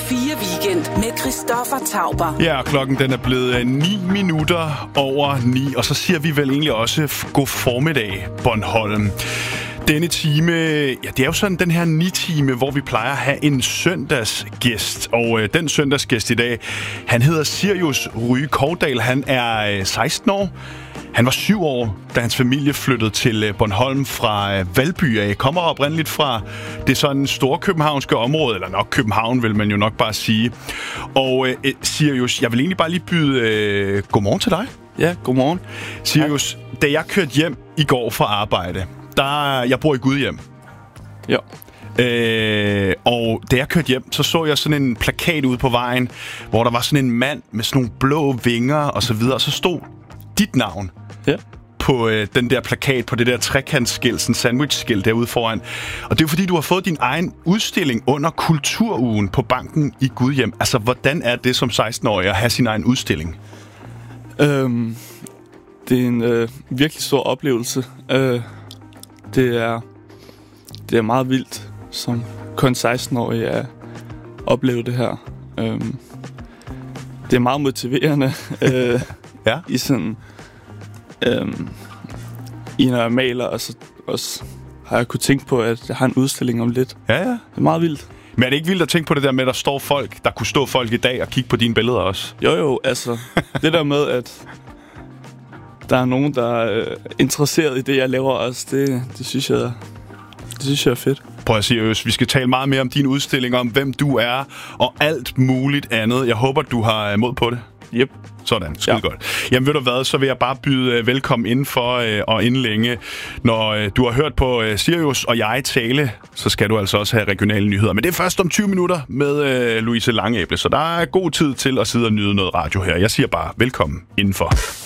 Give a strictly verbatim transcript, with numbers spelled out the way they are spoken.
fire Weekend med Christoffer Tauber. Ja, klokken den er blevet ni minutter over ni, og så siger vi vel egentlig også god formiddag, Bornholm. Denne time, ja, det er jo sådan den her ni-time, hvor vi plejer at have en søndagsgæst. Og øh, den søndagsgæst i dag, han hedder Sirius Ryge Kovdal. Han er øh, seksten år. Han var syv år, da hans familie flyttede til øh, Bornholm fra øh, Valby af. Kommer oprindeligt fra det sådan store københavnske område, eller nok København, vil man jo nok bare sige. Og øh, Sirius, jeg vil egentlig bare lige byde øh, godmorgen til dig. Ja, godmorgen. Sirius, da jeg kørte hjem i går fra arbejde, der, jeg bor i Gudhjem. Ja. Øh, og da jeg kørte hjem, så så jeg sådan en plakat ude på vejen, hvor der var sådan en mand med sådan nogle blå vinger og så videre. Og så stod dit navn ja. på øh, den der plakat, på det der trekantsskilt, sådan sandwichskilt derude foran. Og det er jo fordi, du har fået din egen udstilling under Kulturugen på Banken i Gudhjem. Altså, hvordan er det som seksten-årig at have sin egen udstilling? Øhm, det er en øh, virkelig stor oplevelse. Øh, det er det er meget vildt som kun seksten-årig at opleve det her. Øhm, det er meget motiverende. øh, ja. I sådan øhm, i når jeg maler, og så også har jeg kunne tænke på, at jeg har en udstilling om lidt. Ja, ja. Det er meget vildt. Men er det ikke vildt at tænke på det der med, at der står folk, der kunne stå folk i dag og kigge på dine billeder også? Jo, jo, altså det der med, at der er nogen, der er interesseret i det, jeg laver også, det, det, synes, jeg, det synes jeg er fedt. Prøv at sige, Øs, vi skal tale meget mere om din udstilling, om hvem du er og alt muligt andet. Jeg håber, du har mod på det. Yep. Sådan, skide ja. Godt. Jamen ved du hvad, så vil jeg bare byde uh, velkommen indenfor uh, og inden længe. Når uh, du har hørt på uh, Sirius og jeg tale, så skal du altså også have regionale nyheder. Men det er først om tyve minutter med uh, Louise Langæble, så der er god tid til at sidde og nyde noget radio her. Jeg siger bare velkommen indenfor.